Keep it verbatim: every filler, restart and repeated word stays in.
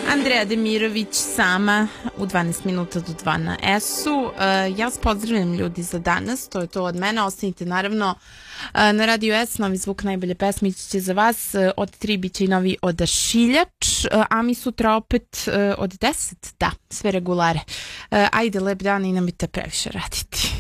Andreja Demirović sama u dvanaest minuta do dva na S-u. Ja vas pozdravljam ljudi za danas, to je to od mene. Ostanite naravno na Radio S, novi zvuk najbolje pesme ići će za vas. Od tri bit će i novi Odašiljač, a mi sutra opet od deset, da, sve regulare. Ajde, lep dan i nemojte previše raditi.